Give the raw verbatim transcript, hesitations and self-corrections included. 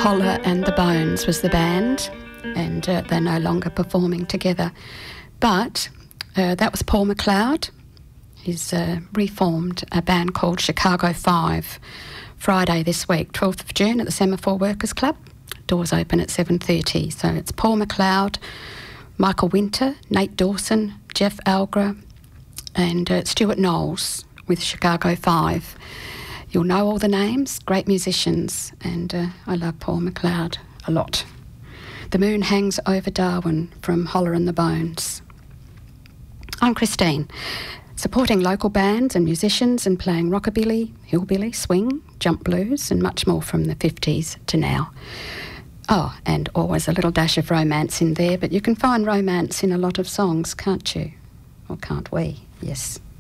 Holler and the Bones was the band, and uh, they're no longer performing together. But uh, that was Paul McLeod. He's uh, reformed a band called Chicago Five. Friday this week, twelfth of June, at the Semaphore Workers Club. Doors open at seven thirty. So it's Paul McLeod, Michael Winter, Nate Dawson, Jeff Algra, and uh, Stuart Knowles with Chicago Five. You'll know all the names, great musicians, and uh, I love Paul McLeod a lot. The Moon Hangs Over Darwin from Holler and the Bones. I'm Christine, supporting local bands and musicians and playing rockabilly, hillbilly, swing, jump blues and much more from the fifties to now. Oh, and always a little dash of romance in there, but you can find romance in a lot of songs, can't you? Or can't we? Yes.